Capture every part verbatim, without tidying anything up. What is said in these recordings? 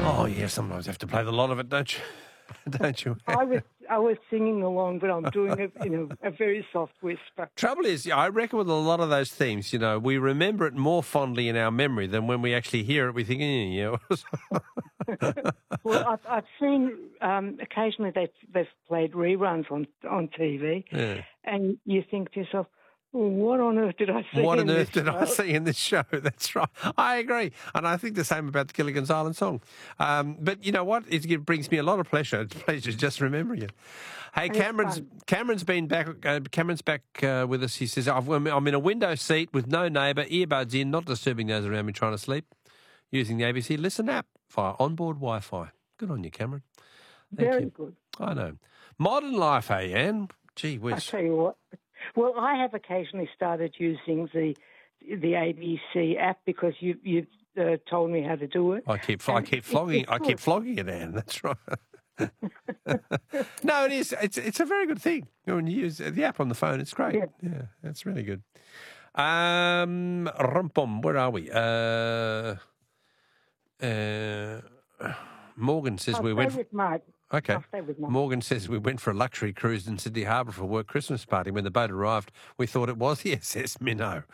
Oh, yeah, sometimes you have to play the lot of it, don't you? Don't you? I was I was singing along, but I'm doing it in a, a very soft whisper. Trouble is, I reckon with a lot of those themes, you know, we remember it more fondly in our memory than when we actually hear it, we think, eh, you know. Well, I've, I've seen um, occasionally they've, they've played reruns on, on T V, Yeah. and you think to yourself, well, what on earth did I see What in on earth this did I show? see in this show? That's right. I agree. And I think the same about the Gilligan's Island song. Um, but you know what? It, it brings me a lot of pleasure. It's a pleasure just remembering it. Hey, And it's Cameron's fun. Cameron's been back. Uh, Cameron's back uh, with us. He says, I've, I'm in a window seat with no neighbour, earbuds in, not disturbing those around me trying to sleep, using the A B C Listen app via onboard Wi-Fi. Good on you, Cameron. Thank Very you. good. I know. Modern life, hey, Anne? Gee I whiz. tell you what. Well, I have occasionally started using the the A B C app because you you uh, told me how to do it. I keep I And keep it- flogging it's I good. keep flogging it, Anne. That's right. No, it is. It's it's a very good thing. You know, when you use the app on the phone, it's great. Yeah. Yeah, it's really good. Um, rumpum, where are we? Uh, uh, Morgan says I'll we stay went. For, with Mark. okay. I'll stay with Mark. Morgan says we went for a luxury cruise in Sydney Harbour for a work Christmas party. When the boat arrived, we thought it was the S S Minnow.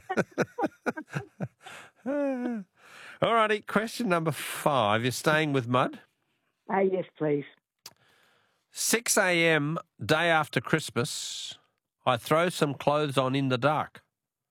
All righty, question number five. You're staying with mud? Ah, yes, please. six a.m. day after Christmas, I throw some clothes on in the dark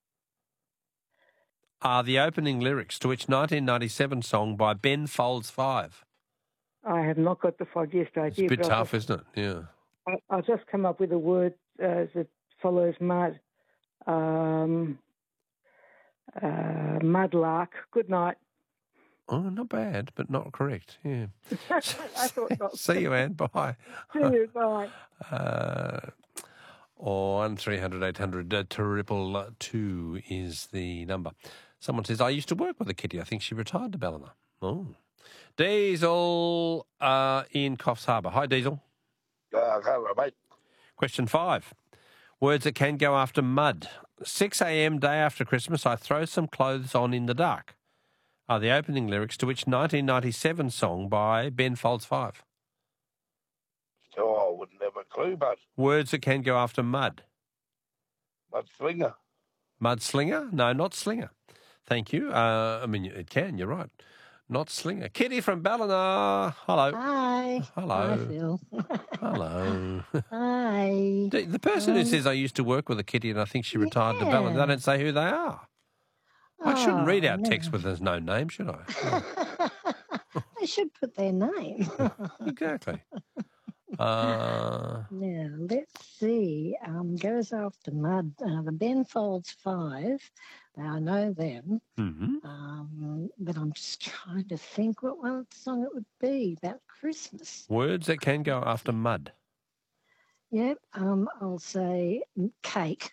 are the opening lyrics to which nineteen ninety-seven song by Ben Folds Five. I have not got the foggiest It's a idea. bit but I'll tough, just- isn't it? Yeah. I- I'll just come up with a word uh, that follows mud. Um, uh, mudlark. Good night. Oh, not bad, but not correct. Yeah. I thought not. See you, Anne. Bye. See you. Bye. Uh, or one three hundred eight hundred uh, triple two is the number. Someone says, I used to work with a kitty. I think she retired to Ballina. Oh. Diesel uh, in Coffs Harbour. Hi, Diesel. Uh, hello, mate. Question five. Words that can go after mud. six a.m. day after Christmas, I throw some clothes on in the dark are the opening lyrics to which nineteen ninety-seven song by Ben Folds Five. Oh, I wouldn't have a clue, but Words that can go after mud. Mudslinger. Mudslinger? No, not slinger. Thank you. Uh, I mean, it can, you're right. Not slinger. Kitty from Ballina. Hello. Hi. Hello. Hi, Phil. Hello. Hi. The the person who Um, says I used to work with a kitty and I think she retired to yeah. Ballina, they don't say who they are. I shouldn't read Oh, out no. text with there's no name, should I? I should put their name. Exactly. Uh, Now, let's see. Um, goes after mud. Uh, the Ben Folds Five. Now, I know them. mhm. Um, but I'm just trying to think what one song it would be about Christmas. Words that can go after mud. Yep. Um, I'll say mm, cake.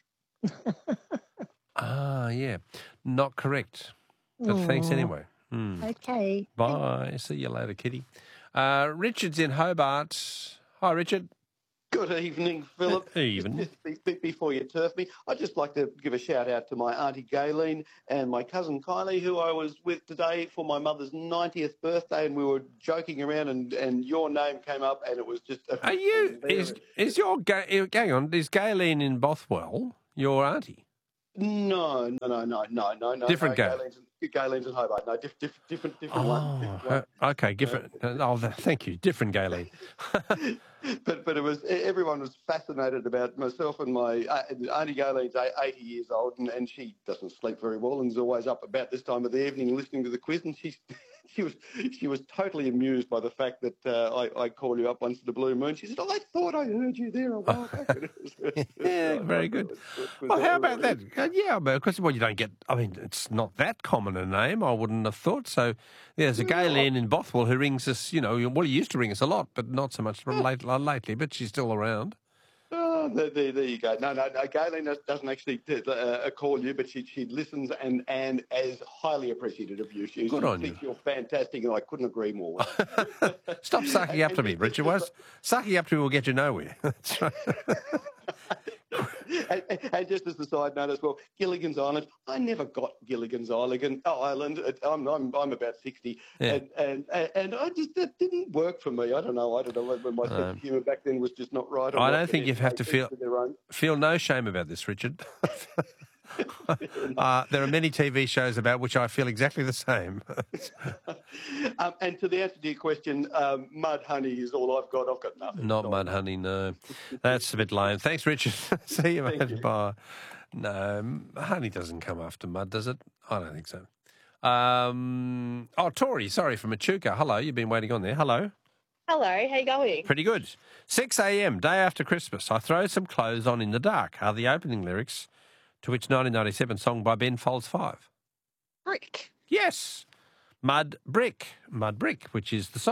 Ah, yeah. Not correct. But thanks Aw. anyway. Hmm. Okay. Bye. See you later, Kitty. Uh, Richard's in Hobart. Hi, Richard. Good evening, Philip. Even. Just be- be- before you turf me, I'd just like to give a shout out to my auntie Gayleen and my cousin Kylie, who I was with today for my mother's ninetieth birthday, and we were joking around, and, and your name came up, and it was just. A Are you, is, hilarious- is your, ga- hang on, is Gayleen in Bothwell your auntie? No, no, no, no, no, no, no. Different no, Gay- Gayleen's, in- Gayleen's in Hobart. No, diff, diff, different, different Oh, one. Different one. uh, okay, different. uh, Oh, th- thank you. Different Gayleen. but but it was everyone was fascinated about myself and my uh, Auntie Gayleen's eighty years old, and, and she doesn't sleep very well and is always up about this time of the evening listening to the quiz, and she's she was she was totally amused by the fact that uh, I, I call you up once in the blue moon. She said, "Oh, I thought I heard you there a while back." Yeah, very good. Well, how about that? Uh, yeah, because well, you don't get. I mean, it's not that common a name. I wouldn't have thought so. Yeah, there's a Gayleen in Bothwell who rings us. You know, well, he used to ring us a lot, but not so much late, lately. But she's still around. Oh, there, there, there you go. No, no, no. Gayleen does- doesn't actually uh, call you, but she she listens and and is highly appreciative of you. She, Good she on thinks you. you're fantastic, and I couldn't agree more. With Stop sucking up to me, Richard. Was sucking up to me will get you nowhere. That's right. and, and just as a side note as well, Gilligan's Island. I never got Gilligan's Island. Island. I'm I'm, I'm about sixty, Yeah. and, and and I just that didn't work for me. I don't know. I don't know whether my sense of humour back then was just not right. or I not, don't but think you anyway, have to each feel to their own. feel no shame about this, Richard. uh, there are many T V shows about which I feel exactly the same. um, and to the answer to your question, um, mud honey is all I've got. I've got nothing. Not Sorry. mud honey, no. That's a bit lame. Thanks, Richard. See you, mate. Thank you. Bye. No, honey doesn't come after mud, does it? I don't think so. Um, oh, Tori, sorry, from Echuca. Hello, you've been waiting on there. Hello. Hello, how you going? Pretty good. six a.m., day after Christmas. I throw some clothes on in the dark are the opening lyrics to which nineteen ninety-seven song by Ben Folds Five. Brick. Yes. Mud Brick. Mud Brick, which is the song.